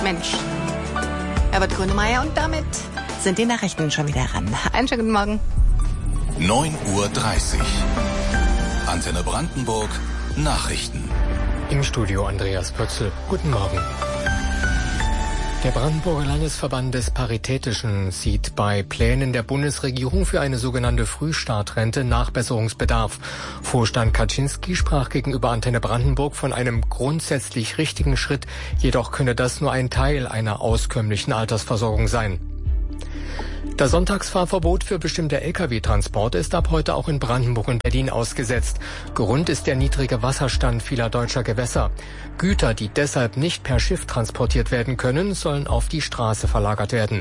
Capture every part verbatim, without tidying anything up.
Mensch. Herbert Grönemeyer und damit sind die Nachrichten schon wieder ran. Einen schönen guten Morgen. neun Uhr dreißig. Antenne Brandenburg, Nachrichten. Im Studio Andreas Pötzl. Guten Morgen. Der Brandenburger Landesverband des Paritätischen sieht bei Plänen der Bundesregierung für eine sogenannte Frühstartrente Nachbesserungsbedarf. Vorstand Kaczynski sprach gegenüber Antenne Brandenburg von einem grundsätzlich richtigen Schritt, jedoch könne das nur ein Teil einer auskömmlichen Altersversorgung sein. Das Sonntagsfahrverbot für bestimmte L K W-Transporte ist ab heute auch in Brandenburg und Berlin ausgesetzt. Grund ist der niedrige Wasserstand vieler deutscher Gewässer. Güter, die deshalb nicht per Schiff transportiert werden können, sollen auf die Straße verlagert werden.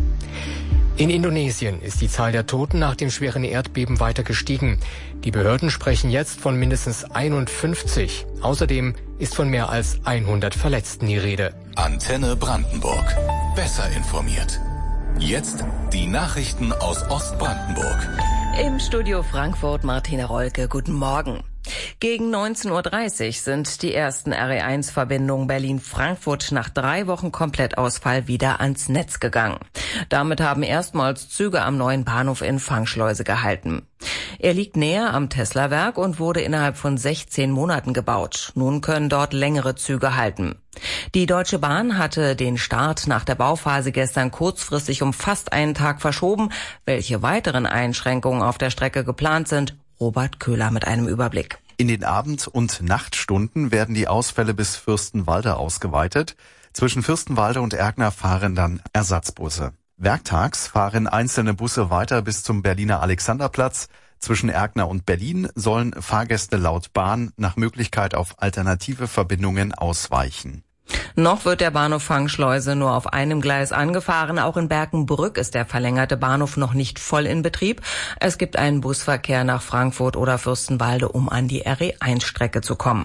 In Indonesien ist die Zahl der Toten nach dem schweren Erdbeben weiter gestiegen. Die Behörden sprechen jetzt von mindestens einundfünfzig. Außerdem ist von mehr als hundert Verletzten die Rede. Antenne Brandenburg. Besser informiert. Jetzt die Nachrichten aus Ostbrandenburg. Im Studio Frankfurt Martina Rolke, guten Morgen. Gegen neunzehn Uhr dreißig sind die ersten R E eins Verbindungen Berlin-Frankfurt nach drei Wochen Komplettausfall wieder ans Netz gegangen. Damit haben erstmals Züge am neuen Bahnhof in Fangschleuse gehalten. Er liegt näher am Tesla-Werk und wurde innerhalb von sechzehn Monaten gebaut. Nun können dort längere Züge halten. Die Deutsche Bahn hatte den Start nach der Bauphase gestern kurzfristig um fast einen Tag verschoben. Welche weiteren Einschränkungen auf der Strecke geplant sind, Robert Köhler mit einem Überblick. In den Abend- und Nachtstunden werden die Ausfälle bis Fürstenwalde ausgeweitet. Zwischen Fürstenwalde und Erkner fahren dann Ersatzbusse. Werktags fahren einzelne Busse weiter bis zum Berliner Alexanderplatz. Zwischen Erkner und Berlin sollen Fahrgäste laut Bahn nach Möglichkeit auf alternative Verbindungen ausweichen. Noch wird der Bahnhof Fangschleuse nur auf einem Gleis angefahren. Auch in Berkenbrück ist der verlängerte Bahnhof noch nicht voll in Betrieb. Es gibt einen Busverkehr nach Frankfurt oder Fürstenwalde, um an die R E eins Strecke zu kommen.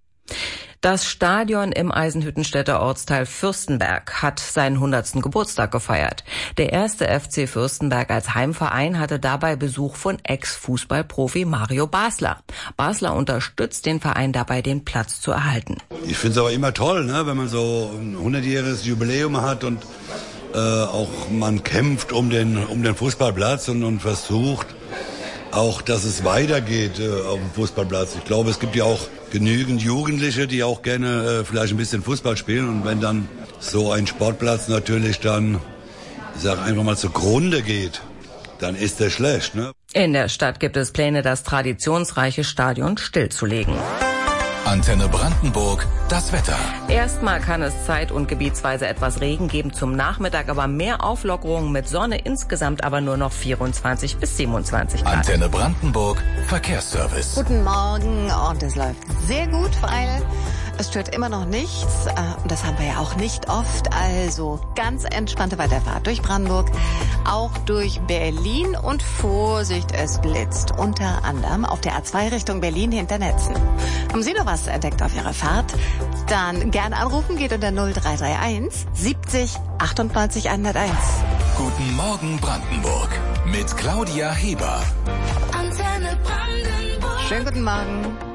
Das Stadion im Eisenhüttenstädter Ortsteil Fürstenberg hat seinen hundertsten Geburtstag gefeiert. Der erste F C Fürstenberg als Heimverein hatte dabei Besuch von Ex-Fußballprofi Mario Basler. Basler unterstützt den Verein dabei, den Platz zu erhalten. Ich finde es aber immer toll, ne, wenn man so ein hundertjähriges Jubiläum hat und äh, auch man kämpft um den, um den Fußballplatz und, und versucht auch, dass es weitergeht äh, auf dem Fußballplatz. Ich glaube, es gibt ja auch genügend Jugendliche, die auch gerne äh, vielleicht ein bisschen Fußball spielen. Und wenn dann so ein Sportplatz natürlich dann, ich sage einfach mal, zugrunde geht, dann ist der schlecht, ne? In der Stadt gibt es Pläne, das traditionsreiche Stadion stillzulegen. Antenne Brandenburg, das Wetter. Erstmal kann es zeit- und gebietsweise etwas Regen geben zum Nachmittag, aber mehr Auflockerungen mit Sonne, insgesamt aber nur noch vierundzwanzig bis siebenundzwanzig Grad. Antenne Brandenburg, Verkehrsservice. Guten Morgen und es läuft sehr gut, weil es stört immer noch nichts. Und das haben wir ja auch nicht oft. Also ganz entspannte Weiterfahrt durch Brandenburg, auch durch Berlin und Vorsicht, es blitzt. Unter anderem auf der A zwei Richtung Berlin hinter Netzen. Haben Sie noch was entdeckt auf Ihrer Fahrt? Dann gerne anrufen, geht unter null drei drei eins siebzig achtundneunzig hunderteins. Guten Morgen Brandenburg mit Claudia Heber. Antenne Brandenburg. Schönen guten Morgen.